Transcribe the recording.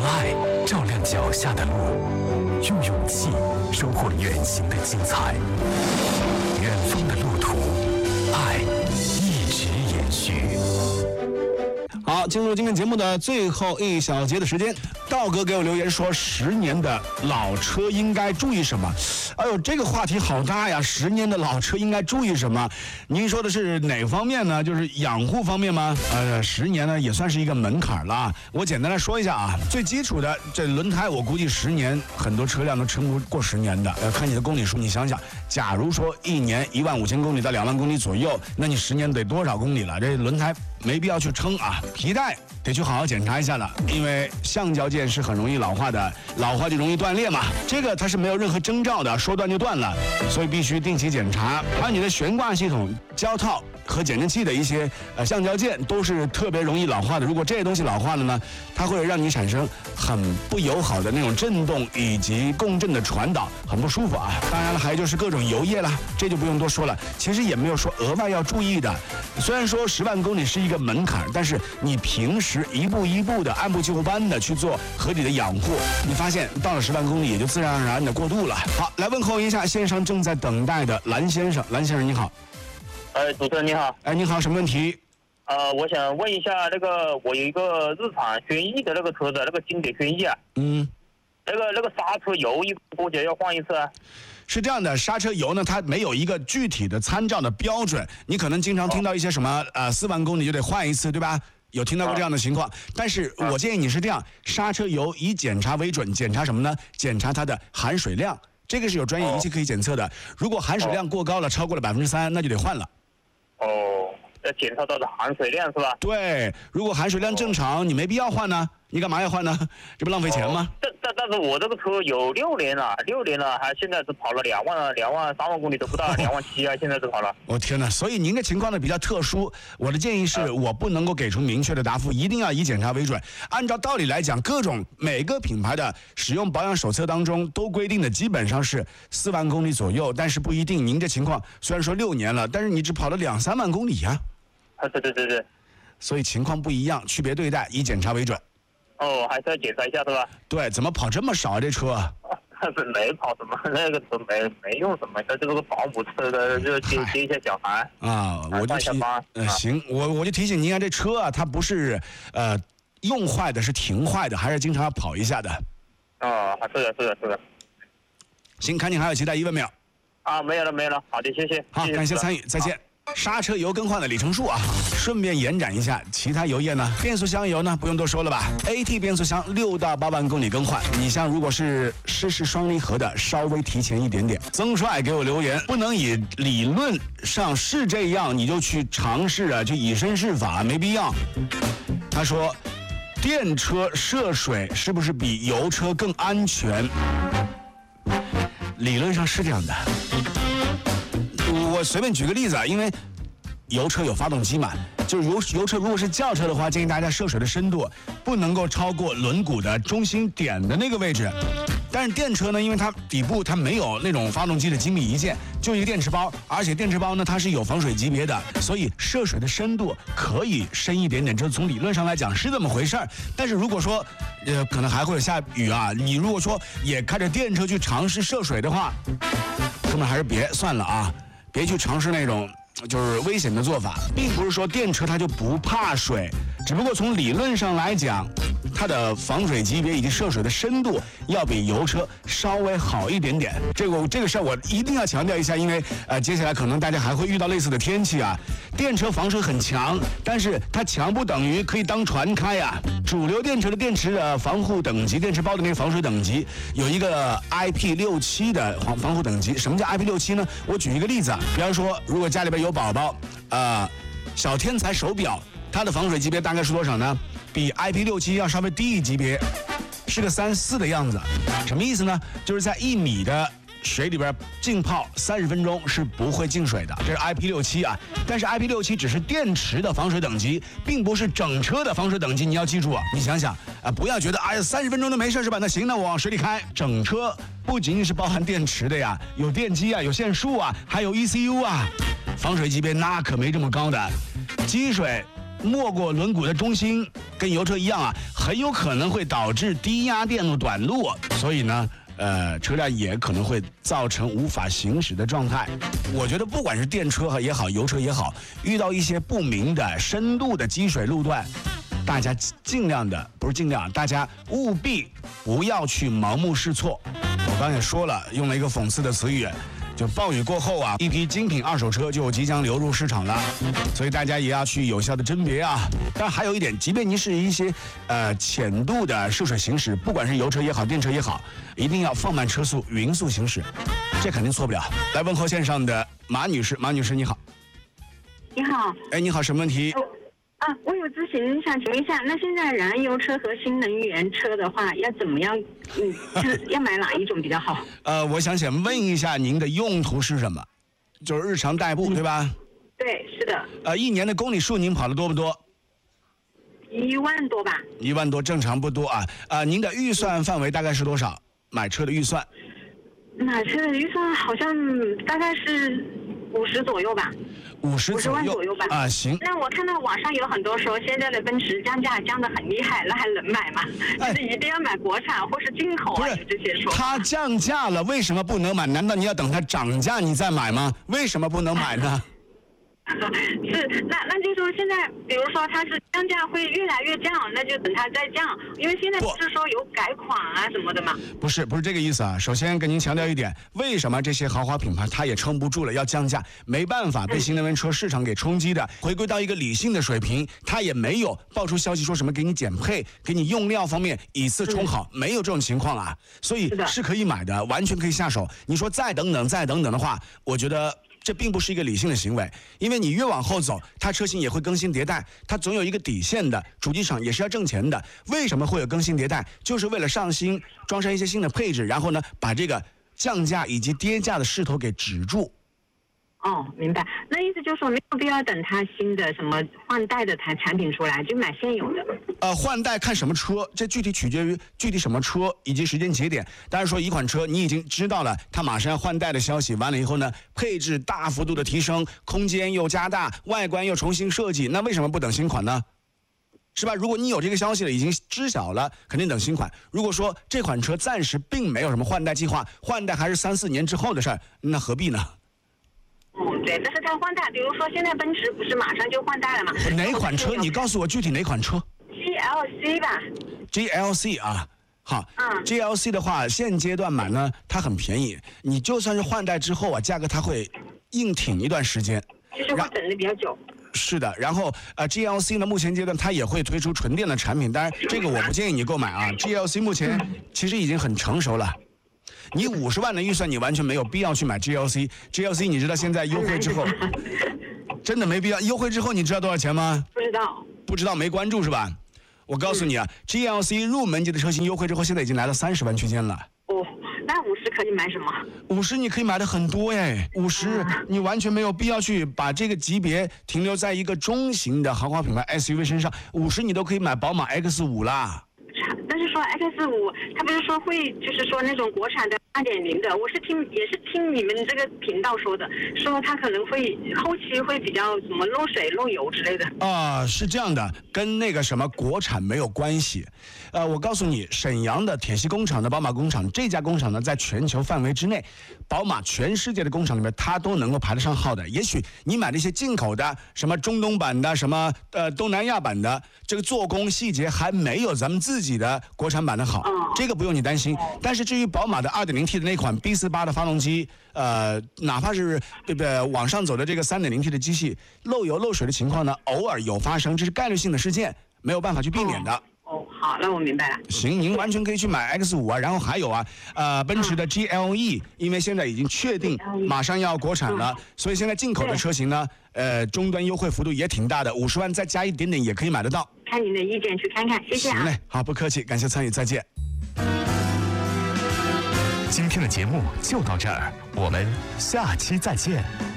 爱照亮脚下的路，用勇气收获远行的精彩。远方的路途，爱一直延续。 好，进入今天节目的最后一小节的时间，道哥给我留言说，10年的老车应该注意什么？哎呦，这个话题好大呀！10年的老车应该注意什么？您说的是哪方面呢？就是养护方面吗？10年呢也算是一个门槛了。我简单来说一下啊，最基础的这轮胎，我估计10年很多车辆都撑不过10年的。看你的公里数，你想想，假如说一年15000公里到2万公里左右，那你10年得多少公里了？这轮胎没必要去撑啊。皮带得去好好检查一下了，因为橡胶件是很容易老化的，老化就容易断裂嘛。这个它是没有任何征兆的，说断就断了，所以必须定期检查。还有你的悬挂系统、胶套和减震器的一些橡胶件都是特别容易老化的。如果这些东西老化了呢，它会让你产生很不友好的那种震动以及共振的传导，很不舒服啊。当然了，还有就是各种油液啦，这就不用多说了。其实也没有说额外要注意的。虽然说10万公里是一个门槛，但是你平时一步一步的按部就班的去做合理的养护，你发现到了10万公里也就自然而然的过渡了。好，来问候一下线上正在等待的蓝先生。蓝先生你好。 主持人你好。 你好，什么问题？ 我想问一下，那个我有一个日产轩逸的那个车子，那个经典轩逸啊，那个刹车油一共多久要换一次啊？ 是这样的，刹车油呢，它没有一个具体的参照的标准，你可能经常听到一些什么4万公里就得换一次，对吧？有听到过这样的情况，但是我建议你是这样，刹车油以检查为准，检查什么呢？检查它的含水量，这个是有专业仪器可以检测的。如果含水量过高了，超过了3%，那就得换了。 要检测到的含水量是吧？ 对，如果含水量正常，你没必要换呢。你干嘛要换呢？这不浪费钱吗？ 但是我这个车有6年了，还现在只跑了2万3万公里都不到，2万7啊，现在只跑了。 我天哪！所以您的情况呢比较特殊，我的建议是我不能够给出明确的答复，一定要以检查为准。按照道理来讲，每个品牌的使用保养手册当中都规定的基本上是4万公里左右，但是不一定。您这情况虽然说6年了，但是你只跑了2、3万公里呀。 对。 所以情况不一样，区别对待，以检查为准。 还是要检查一下是吧？ 对，怎么跑这么少啊？这车？ 没跑什么，那个车没用什么，这就是个保姆车的，就接一下小孩啊。我就行，我就提醒您啊，这车啊，它不是用坏的，是停坏的，还是经常要跑一下的。 是的。 行，看你还有其他疑问没有？ 没有了，好的，谢谢。 好，感谢参与，再见。刹车油更换的里程数啊，顺便延展一下，其他油液呢？变速箱油呢？不用多说了吧 ？AT 变速箱6到8万公里更换。你像如果是湿式双离合的，稍微提前一点点。曾帅给我留言，不能以理论上是这样，你就去尝试啊，就以身试法，没必要。他说，电车涉水是不是比油车更安全？理论上是这样的。我随便举个例子啊，因为油车有发动机嘛，就是油车如果是轿车的话，建议大家涉水的深度不能够超过轮毂的中心点的那个位置。但是电车呢，因为它底部它没有那种发动机的精密仪件，就一个电池包，而且电池包呢它是有防水级别的，所以涉水的深度可以深一点点，这从理论上来讲是这么回事儿。但是如果说可能还会有下雨啊，你如果说也开着电车去尝试涉水的话，哥们还是别算了啊。别去尝试那种就是危险的做法，并不是说电车它就不怕水，只不过从理论上来讲，它的防水级别以及涉水的深度要比油车稍微好一点点。这个事儿我一定要强调一下，因为接下来可能大家还会遇到类似的天气啊。电车防水很强，但是它强不等于可以当船开呀。主流电车的电池的防护等级，电池包的那个防水等级有一个 IP67 的防护等级。什么叫 IP67 呢？我举一个例子啊，比方说如果家里边有宝宝，小天才手表，它的防水级别大概是多少呢？比 IP67 要稍微低一级别，是个3、4的样子。什么意思呢？就是在1米的水里边浸泡30分钟是不会进水的，这是 IP67 啊。但是 IP67 只是电池的防水等级，并不是整车的防水等级。你要记住啊，你想想啊，不要觉得30分钟都没事是吧？那行，那我往水里开。整车不仅仅是包含电池的呀，有电机啊，有线束啊，还有 ECU 啊，防水级别那可没这么高的。积水没过轮毂的中心，跟油车一样啊，很有可能会导致低压电路短路，所以呢，车辆也可能会造成无法行驶的状态。我觉得不管是电车也好，油车也好，遇到一些不明的深度的积水路段，大家尽量的，不是尽量，大家务必不要去盲目试错。我刚才也说了，用了一个讽刺的词语，就暴雨过后啊，一批精品二手车就即将流入市场了，所以大家也要去有效的甄别啊。但还有一点，即便你是一些浅度的涉水行驶，不管是油车也好，电车也好，一定要放慢车速，匀速行驶，这肯定错不了。来问候线上的马女士，马女士你好。 你好。 哎，你好，什么问题？ 我有咨询，想请问一下，那现在燃油车和新能源车的话，要怎么样？要买哪一种比较好？ 我想问一下，您的用途是什么？就是日常代步，对吧？ 对，是的。 一年的公里数您跑的多不多 ？1万多吧。 1万多，正常不多啊。您的预算范围大概是多少？买车的预算？ 买车的预算好像大概是50左右吧。50万左右吧。 啊，行。 那我看到网上有很多说，现在的奔驰降价降得很厉害，那还能买吗？就是一定要买国产或是进口啊，有这些说。 它降价了，为什么不能买？难道你要等它涨价你再买吗？为什么不能买呢？ 是，那就说现在，比如说它是降价会越来越降，那就等它再降，因为现在不是说有改款啊什么的吗？不是这个意思啊。首先跟您强调一点，为什么这些豪华品牌它也撑不住了，要降价？没办法，被新能源车市场给冲击的，回归到一个理性的水平，它也没有爆出消息说什么给你减配，给你用料方面以次充好，没有这种情况啊。所以是可以买的，完全可以下手。你说再等等的话，我觉得这并不是一个理性的行为，因为你越往后走，它车型也会更新迭代，它总有一个底线的，主机厂也是要挣钱的。为什么会有更新迭代？就是为了上新，装上一些新的配置，然后呢，把这个降价以及跌价的势头给止住。 哦，明白。那意思就是说，没有必要等它新的什么换代的产品出来，就买现有的。 换代看什么车，这具体取决于具体什么车以及时间节点。当然说一款车你已经知道了它马上要换代的消息，完了以后呢，配置大幅度的提升，空间又加大，外观又重新设计，那为什么不等新款呢？是吧？如果你有这个消息了，已经知晓了，肯定等新款。如果说这款车暂时并没有什么换代计划，换代还是3、4年之后的事儿，那何必呢？ 对，但是它换代，比如说现在奔驰不是马上就换代了吗？ 哪款车？你告诉我具体哪款车 ？GLC 吧。 GLC 啊，好。GLC 的话，现阶段买呢，它很便宜。你就算是换代之后啊，价格它会硬挺一段时间。 就是会等的比较久。 是的，然后GLC 呢，目前阶段它也会推出纯电的产品，当然这个我不建议你购买啊。GLC 目前其实已经很成熟了。你50万的预算，你完全没有必要去买 GLC。GLC 你知道现在优惠之后，真的没必要。优惠之后你知道多少钱吗？不知道，没关注是吧？我告诉你啊，GLC 入门级的车型优惠之后，现在已经来到30万区间了。 那50可以买什么 ？50你可以买的很多耶，50你完全没有必要去把这个级别停留在一个中型的豪华品牌 SUV 身上，50你都可以买宝马 X5 啦。 但是说 X5，它不是说会，就是说那种国产的2.0的，也是听你们这个频道说的，说它可能会后期会比较什么漏水、漏油之类的。 是这样的，跟那个什么国产没有关系。我告诉你，沈阳的铁西工厂的宝马工厂，这家工厂呢，在全球范围之内，宝马全世界的工厂里面，它都能够排得上号的。也许你买的一些进口的，什么中东版的，什么东南亚版的，这个做工细节还没有咱们自己的国产版的好，这个不用你担心。但是至于宝马的2.0T 的那款 B48的发动机，哪怕是往上走的这个3.0T 的机器，漏油漏水的情况呢，偶尔有发生，这是概率性的事件，没有办法去避免的。 好，那我明白了。 行，您完全可以去买 X5啊，然后还有奔驰的 GLE， 因为现在已经确定马上要国产了，所以现在进口的车型呢，终端优惠幅度也挺大的，50万再加一点点也可以买得到。 看您的意见去看看，谢谢啊。 行嘞，好，不客气，感谢参与，再见。 今天的节目就到这儿，我们下期再见。